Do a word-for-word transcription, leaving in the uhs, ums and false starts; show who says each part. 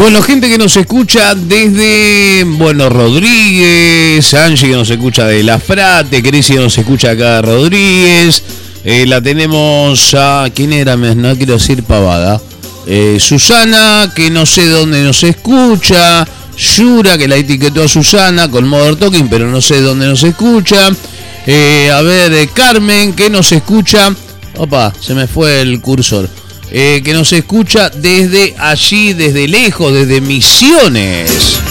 Speaker 1: Bueno, gente que nos escucha desde, bueno, Rodríguez, Angie que nos escucha de La Frate, Crisi que nos escucha acá de Rodríguez, eh, la tenemos a, ¿quién era? No quiero decir pavada, eh, Susana, que no sé dónde nos escucha, Yura, que la etiquetó a Susana con Modern Talking, pero no sé dónde nos escucha, eh, a ver, eh, Carmen, que nos escucha, opa, se me fue el cursor. Eh, que nos escucha desde allí, desde lejos, desde Misiones.